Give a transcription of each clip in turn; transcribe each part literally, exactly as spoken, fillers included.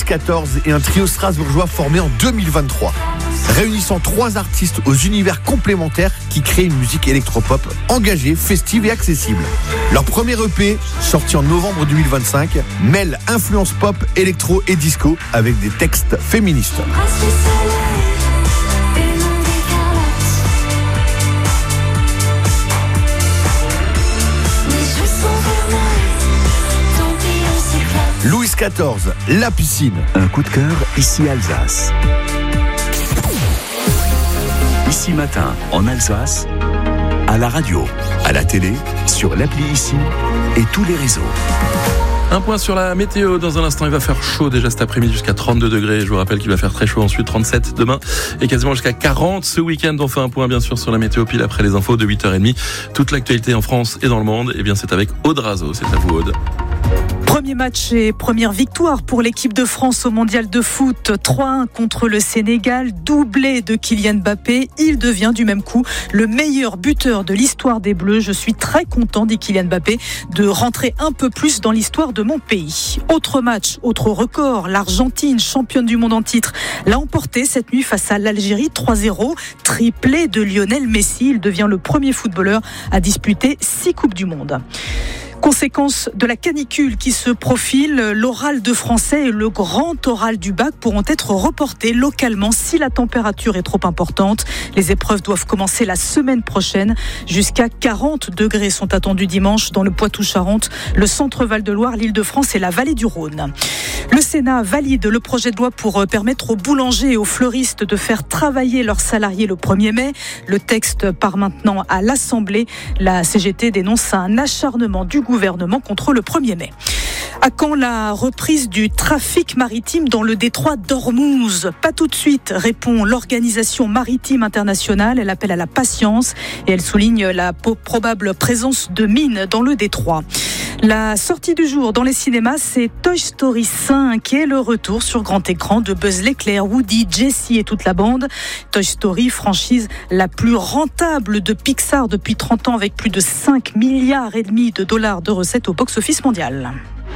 quatorze est un trio strasbourgeois formé en deux mille vingt-trois, réunissant trois artistes aux univers complémentaires qui créent une musique électropop engagée, festive et accessible. Leur premier E P, sorti en novembre deux mille vingt-cinq, mêle influence pop, électro et disco avec des textes féministes. Louis quatorze, La Piscine. Un coup de cœur, ici Alsace. Ici Matin, en Alsace, à la radio, à la télé, sur l'appli Ici et tous les réseaux. Un point sur la météo dans un instant. Il va faire chaud déjà cet après-midi jusqu'à trente-deux degrés. Je vous rappelle qu'il va faire très chaud ensuite, trente-sept demain et quasiment jusqu'à quarante ce week-end. On fait un point bien sûr sur la météo pile après les infos de huit heures trente. Toute l'actualité en France et dans le monde, eh bien c'est avec Aude Razo. C'est à vous Aude. Premier match et première victoire pour l'équipe de France au mondial de foot. trois un contre le Sénégal, doublé de Kylian Mbappé. Il devient du même coup le meilleur buteur de l'histoire des Bleus. Je suis très content, dit Kylian Mbappé, de rentrer un peu plus dans l'histoire de mon pays. Autre match, autre record. L'Argentine, championne du monde en titre, l'a emporté cette nuit face à l'Algérie trois zéro. Triplé de Lionel Messi. Il devient le premier footballeur à disputer six Coupes du Monde. Conséquence de la canicule qui se profile, l'oral de français et le grand oral du bac pourront être reportés localement si la température est trop importante. Les épreuves doivent commencer la semaine prochaine. Jusqu'à quarante degrés sont attendus dimanche dans le Poitou-Charentes, le centre Val-de-Loire, l'Île-de-France et la vallée du Rhône. Le Sénat valide le projet de loi pour permettre aux boulangers et aux fleuristes de faire travailler leurs salariés le premier mai. Le texte part maintenant à l'Assemblée. La C G T dénonce un acharnement du gouvernement contre le premier mai. À quand la reprise du trafic maritime dans le détroit d'Ormuz ? Pas tout de suite, répond l'Organisation maritime internationale. Elle appelle à la patience et elle souligne la probable présence de mines dans le détroit. La sortie du jour dans les cinémas, c'est Toy Story cinq et le retour sur grand écran de Buzz l'éclair, Woody, Jessie et toute la bande. Toy Story, franchise la plus rentable de Pixar depuis trente ans avec plus de cinq milliards et demi de dollars de recettes au box-office mondial.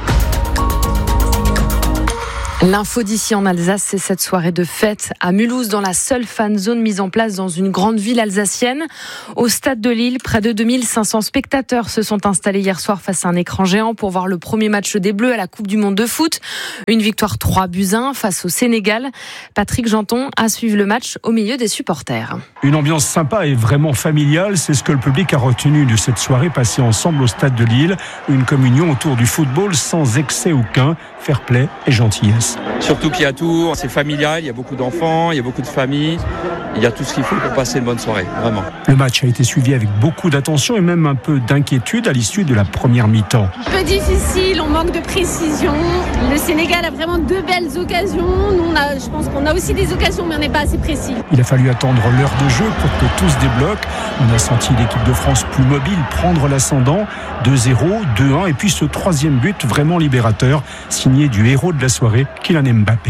L'info d'ici en Alsace, c'est cette soirée de fête à Mulhouse, dans la seule fan zone mise en place dans une grande ville alsacienne. Au stade de Lille, près de deux mille cinq cents spectateurs se sont installés hier soir face à un écran géant pour voir le premier match des Bleus à la Coupe du Monde de foot. Une victoire trois buts à un face au Sénégal. Patrick Janton a suivi le match au milieu des supporters. Une ambiance sympa et vraiment familiale, c'est ce que le public a retenu de cette soirée passée ensemble au stade de Lille. Une communion autour du football sans excès aucun, fair play et gentillesse. Surtout qu'il y a tout, c'est familial, il y a beaucoup d'enfants, il y a beaucoup de familles, il y a tout ce qu'il faut pour passer une bonne soirée, vraiment. Le match a été suivi avec beaucoup d'attention et même un peu d'inquiétude à l'issue de la première mi-temps. Un peu difficile, on manque de précision. Le Sénégal a vraiment deux belles occasions. Nous, on a, je pense qu'on a aussi des occasions, mais on n'est pas assez précis. Il a fallu attendre l'heure de jeu pour que tout se débloque. On a senti l'équipe de France plus mobile prendre l'ascendant. deux zéro, deux un et puis ce troisième but vraiment libérateur, signé du héros de la soirée, Kylian Mbappé.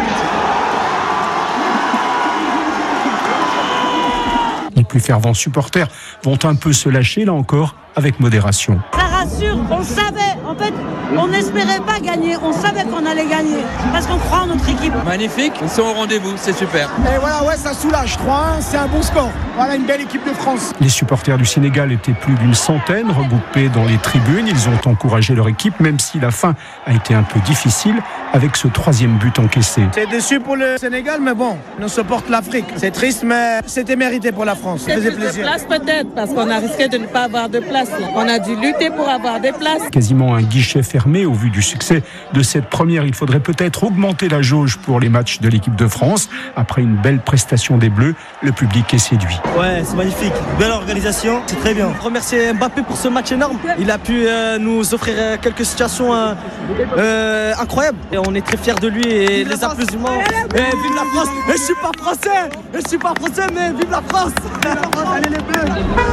Les plus fervents supporters vont un peu se lâcher, là encore, avec modération. Ça rassure, on le savait. En fait, on n'espérait pas gagner, on savait qu'on allait gagner, parce qu'on croit en notre équipe. Magnifique, ils sont au rendez-vous, c'est super. Et voilà, ouais, ça soulage. trois un, c'est un bon score. Voilà une belle équipe de France. Les supporters du Sénégal étaient plus d'une centaine, regroupés dans les tribunes. Ils ont encouragé leur équipe, même si la fin a été un peu difficile, avec ce troisième but encaissé. C'est déçu pour le Sénégal, mais bon, on supporte l'Afrique. C'est triste, mais c'était mérité pour la France. Ça faisait plaisir. De place peut-être, parce qu'on a risqué de ne pas avoir de place. On a dû lutter pour avoir des places. Quasiment un guichet fermé au vu du succès de cette première. Il faudrait peut-être augmenter la jauge pour les matchs de l'équipe de France. Après une belle prestation des Bleus, le public est séduit. Ouais, c'est magnifique. Belle organisation, c'est très bien. Remercier Mbappé pour ce match énorme. Il a pu euh, nous offrir euh, quelques situations euh, euh, incroyables. Et on est très fiers de lui et vive les applaudissements. Et vive la France. Et je suis pas français. Et je suis pas français, mais vive la France. Vive la France, allez les Bleus.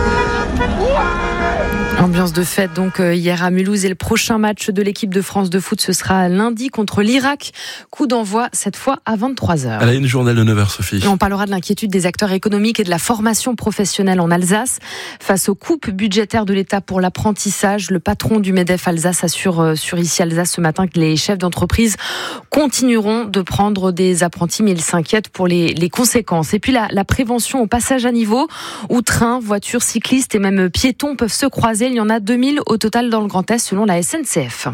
Ambiance de fête donc hier à Mulhouse et le prochain match de l'équipe de France de foot ce sera lundi contre l'Irak. Coup d'envoi cette fois à vingt-trois heures. Elle a une journée de neuf heures, Sophie. On parlera de l'inquiétude des acteurs économiques et de la formation professionnelle en Alsace. Face aux coupes budgétaires de l'État pour l'apprentissage, le patron du MEDEF Alsace assure sur Ici Alsace ce matin que les chefs d'entreprise continueront de prendre des apprentis, mais ils s'inquiètent pour les, les conséquences. Et puis la, la prévention au passage à niveau, où trains, voitures, cyclistes et même piétons peuvent se croiser. Il y en a deux mille au total dans le Grand Est selon la S N C F.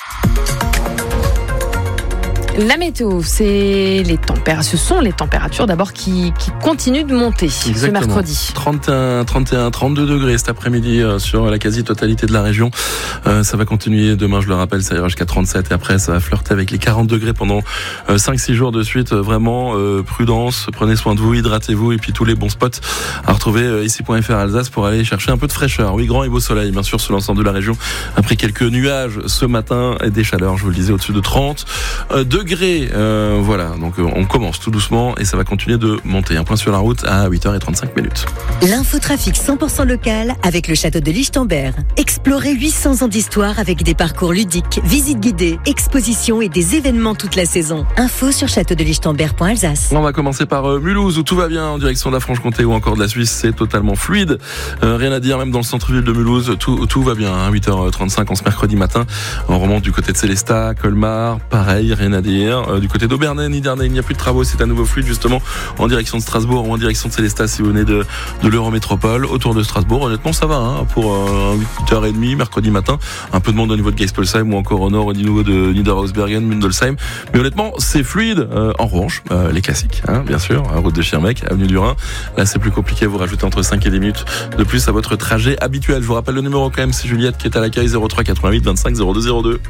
La météo, c'est les températures. Ce sont les températures d'abord qui, qui continuent de monter. Exactement. Ce mercredi. trente et un, trente et un, trente-deux degrés cet après-midi euh, sur la quasi-totalité de la région. Euh, ça va continuer demain, je le rappelle, ça ira jusqu'à trente-sept et après ça va flirter avec les quarante degrés pendant euh, cinq six jours de suite. Euh, vraiment, euh, prudence, prenez soin de vous, hydratez-vous et puis tous les bons spots à retrouver euh, ici point F R Alsace pour aller chercher un peu de fraîcheur. Oui, grand et beau soleil, bien sûr, sur l'ensemble de la région. Après quelques nuages ce matin et des chaleurs, je vous le disais, au-dessus de trente euh, degrés. Euh, voilà, donc euh, on commence tout doucement et ça va continuer de monter. Un point sur la route à huit heures trente-cinq minutes. L'infotrafic cent pour cent local avec le château de Lichtenberg. Explorez huit cents ans d'histoire avec des parcours ludiques, visites guidées, expositions et des événements toute la saison. Info sur château de lichtenberg point alsace. On va commencer par euh, Mulhouse où tout va bien en direction de la Franche-Comté ou encore de la Suisse. C'est totalement fluide. Euh, rien à dire, même dans le centre-ville de Mulhouse, tout, tout va bien. Hein, huit heures trente-cinq en ce mercredi matin. On remonte du côté de Célestat, Colmar, pareil, rien à dire. Euh, du côté d'Aubernay, Nidernais, il n'y a plus de travaux, c'est à nouveau fluide justement en direction de Strasbourg ou en direction de Célestat si vous venez de, de l'Eurométropole. Autour de Strasbourg, honnêtement ça va hein, pour euh, huit heures trente mercredi matin. Un peu de monde au niveau de Geispolsheim ou encore au nord au niveau de Niederhausbergen, Mundelsheim. Mais honnêtement c'est fluide. Euh, en revanche, euh, les classiques, hein, bien sûr, route de Schirmeck, avenue du Rhin. Là c'est plus compliqué, vous rajoutez entre cinq et dix minutes de plus à votre trajet habituel. Je vous rappelle le numéro quand même, c'est Juliette qui est à l'accueil, zéro trois quatre-vingt-huit vingt-cinq zéro deux zéro deux.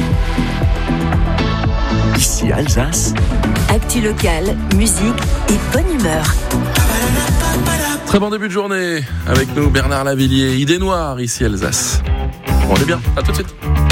Ici Alsace. Actu locale, musique et bonne humeur. Très bon début de journée avec nous Bernard Lavillier, Idée Noire ici Alsace. On est bien, à tout de suite.